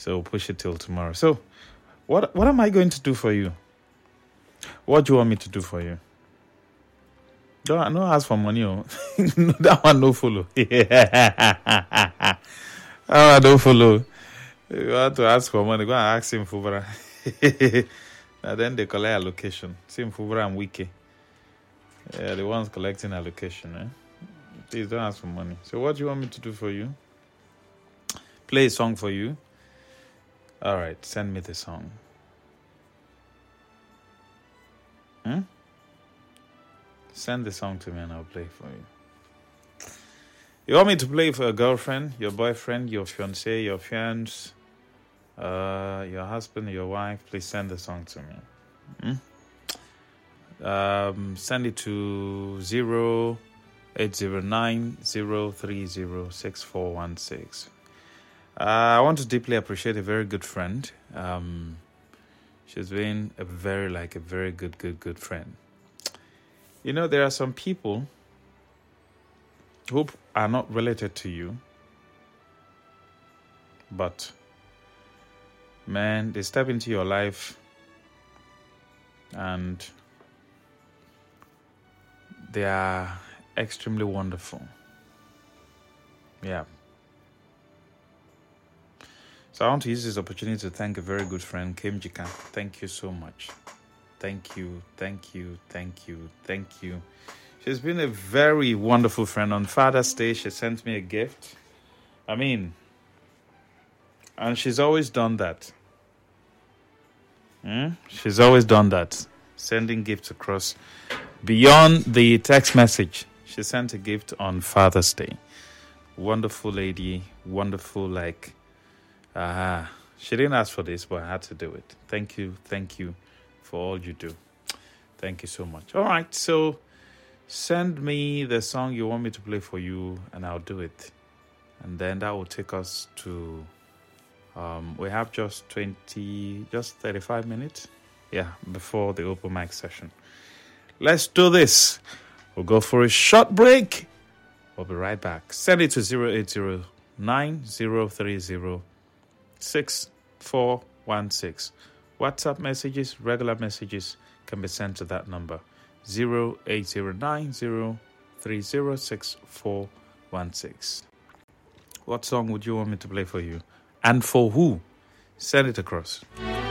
So we'll push it till tomorrow. So what am I going to do for you? What do you want me to do for you? Don't ask for money. Oh. That one no follow. That one don't follow. You want to ask for money, go and ask him Fubara. And then they collect allocation. Sim Fubara and Wiki. Yeah, the ones collecting allocation. Please don't ask for money. So what do you want me to do for you? Play a song for you. All right, send me the song. Send the song to me and I'll play for you. You want me to play for a girlfriend, your boyfriend, your fiancé, your fiancé, your husband, your wife? Please send the song to me. Send it to 0809-030-6416. I want to deeply appreciate a very good friend. She's been a very good friend. You know, there are some people who are not related to you, but man, they step into your life and they are extremely wonderful. Yeah. So I want to use this opportunity to thank a very good friend, Kim Jika. Thank you so much. Thank you. She's been a very wonderful friend. On Father's Day, she sent me a gift. And she's always done that. She's always done that. Sending gifts across. Beyond the text message, she sent a gift on Father's Day. Wonderful lady. Wonderful, she didn't ask for this, but I had to do it. Thank you for all you do. Thank you so much. All right, so send me the song you want me to play for you and I'll do it. And then that will take us to we have just 35 minutes before the open mic session. Let's do this. We'll go for a short break. We'll be right back. Send it to 0809-030-6416. WhatsApp messages, regular messages can be sent to that number 0809-030-6416. What song would you want me to play for you? And for who? Send it across.